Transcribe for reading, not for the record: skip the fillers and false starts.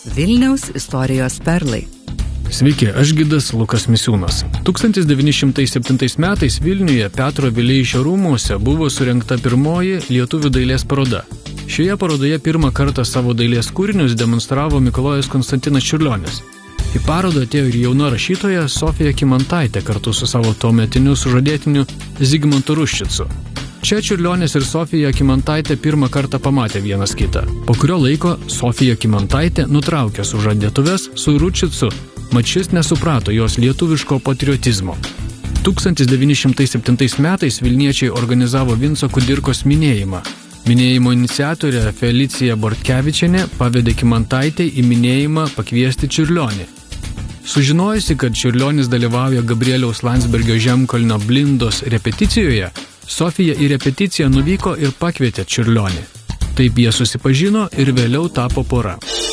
Vilniaus istorijos perlai. Sveiki, aš gidas Lukas Misiūnas. 1907 metais Vilniuje Petro Vileišio rūmuose buvo surengta pirmoji lietuvių dailės paroda. Šioje parodoje pirmą kartą savo dailės kūrinius demonstravo Mikalojus Konstantinas Čiurlionis. Į parodą atėjo ir jauna rašytoja Sofija Kymantaitė kartu su savo tuometiniu sužadėtiniu Zigmantu Ruščicu. Čia Čiurlionis ir Sofija Kymantaitė pirmą kartą pamatė vienas kitą. Po kurio laiko Sofija Kymantaitė nutraukė sužadėtuves su Ruščicu, mat šis nesuprato jos lietuviško patriotizmo. 1907 metais vilniečiai organizavo Vinco Kudirkos minėjimą. Minėjimo iniciatorė Felicija Bortkevičienė pavedė Kymantaitei į minėjimą pakviesti Čiurlionį. Sužinojusi, kad Čiurlionis dalyvauja Gabrieliaus Landsbergio Žemkalnio Blindos repeticijoje, Sofija į repeticiją nuvyko ir pakvietė Čiurlionį. Taip jie susipažino ir vėliau tapo pora.